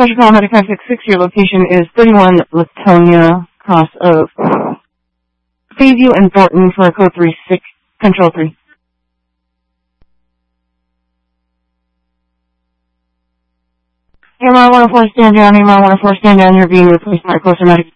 Special Call Medic 566, your location is 31 Latonia, cross of Bayview and Thornton for code 36, control 3. AMR 104, stand down, AMR 104, stand down, you're being replaced by a closer medic.